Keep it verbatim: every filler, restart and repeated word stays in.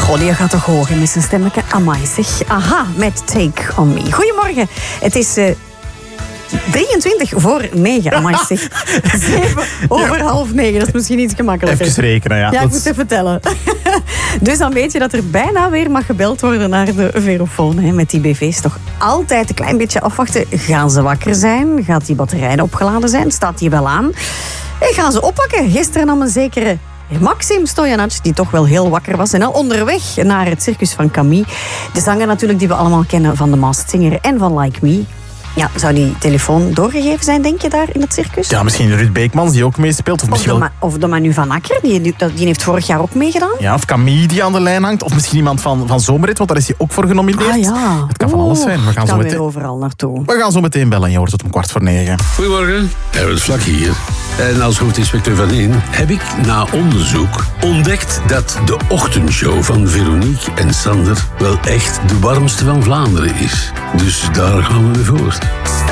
Oh, die gaat toch horen met zijn stemmetje. Amai zeg. Aha, met Take On Me. Goedemorgen. Het is... Uh, drieëntwintig voor negen, amai zeg. zeven over ja. half negen, dat is misschien iets gemakkelijker. Even rekenen, ja. Ja, ik moest even tellen. Dus dan weet je dat er bijna weer mag gebeld worden naar de Verofoon. Hè. Met die B V's toch altijd een klein beetje afwachten. Gaan ze wakker zijn? Gaat die batterij opgeladen zijn? Staat die wel aan? En gaan ze oppakken? Gisteren nam een zekere Maxim Stojanac, die toch wel heel wakker was en al onderweg naar het circus van Camille. De zanger natuurlijk die we allemaal kennen van The Masked Singer en van Like Me. Ja, zou die telefoon doorgegeven zijn, denk je, daar in het circus? Ja, misschien Ruud Beekmans, die ook meespeelt. Of, of, misschien de, Ma- of de Manu van Akker, die, die, die heeft vorig jaar ook meegedaan. Ja, of Camille die aan de lijn hangt. Of misschien iemand van, van Zomerrit, want daar is hij ook voor genomineerd. Ah ja. Het kan van alles zijn. We gaan zo meteen overal naartoe. We gaan zo meteen bellen. Je hoort het om kwart voor negen. Goedemorgen, Harold Vlak hier. En als hoofdinspecteur van één heb ik na onderzoek ontdekt dat de ochtendshow van Veronique en Sander wel echt de warmste van Vlaanderen is. Dus daar gaan we mee voort.